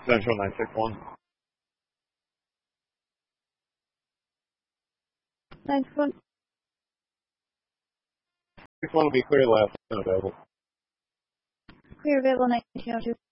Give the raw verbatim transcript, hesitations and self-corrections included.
Central nine six one. nine six one. six one will be clear last and available. Clear available nineteen oh two.